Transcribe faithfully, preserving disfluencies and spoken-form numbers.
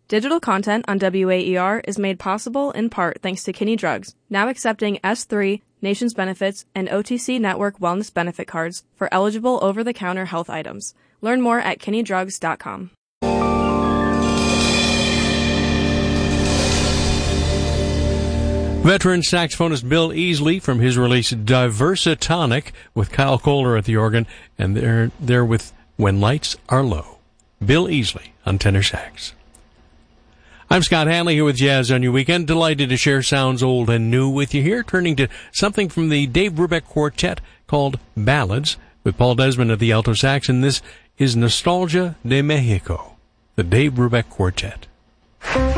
Digital content on W A E R is made possible in part thanks to Kinney Drugs, now accepting S three, Nations Benefits, and O T C Network Wellness Benefit Cards for eligible over-the-counter health items. Learn more at kinney drugs dot com. Veteran saxophonist Bill Easley from his release Diversitonic with Kyle Kohler at the organ, and they're there with When Lights Are Low. Bill Easley on tenor sax. I'm Scott Hanley here with Jazz on Your Weekend. Delighted to share sounds old and new with you here, turning to something from the Dave Brubeck Quartet called Ballads with Paul Desmond at the alto sax, and this is Nostalgia de Mexico, the Dave Brubeck Quartet.